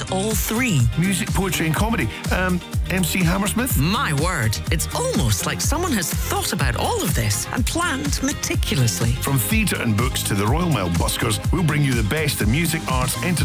all three. Music, poetry and comedy. MC Hammersmith? My word, it's almost like someone has thought about all of this and planned meticulously. From theatre and books to the Royal Mail Buskers, we'll bring you the best in music, arts, entertainment